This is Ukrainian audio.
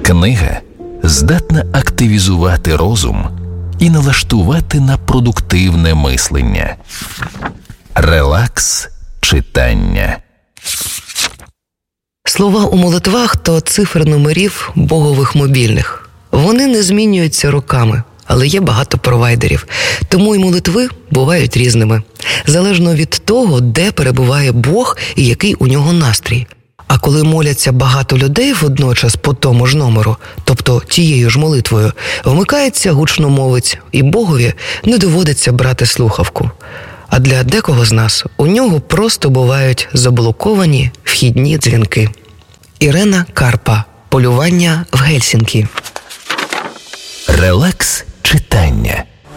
Книга здатна активізувати розум і налаштувати на продуктивне мислення. Релакс читання. Слова у молитвах – то цифри номерів богових мобільних. Вони не змінюються роками, але є багато провайдерів. Тому і молитви бувають різними. Залежно від того, де перебуває Бог і який у нього настрій. А коли моляться багато людей водночас по тому ж номеру, тобто тією ж молитвою, вмикається гучномовець, і Богові не доводиться брати слухавку. А для декого з нас у нього просто бувають заблоковані вхідні дзвінки. Ірена Карпа. Полювання в Гельсінкі. Релакс читання.